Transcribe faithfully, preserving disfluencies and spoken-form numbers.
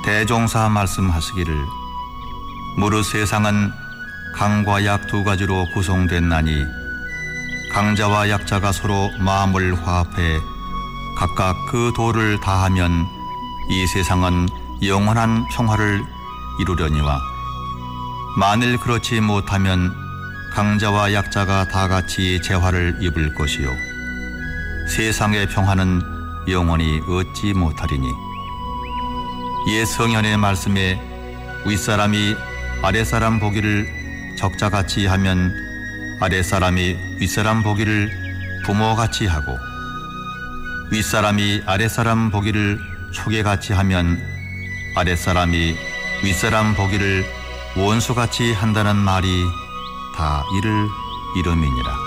대종사 말씀하시기를 무릇 세상은 강과 약 두 가지로 구성됐나니 강자와 약자가 서로 마음을 화합해 각각 그 도를 다하면 이 세상은 영원한 평화를 이루려니와 만일 그렇지 못하면 강자와 약자가 다 같이 재화를 입을 것이요 세상의 평화는 영원히 얻지 못하리니 옛 성현의 말씀에 윗사람이 아랫사람 보기를 적자같이 하면 아랫사람이 윗사람 보기를 부모같이 하고 윗사람이 아랫사람 보기를 초계같이 하면 아랫사람이 윗사람 보기를 원수같이 한다는 말이 다 이를 이름이니라.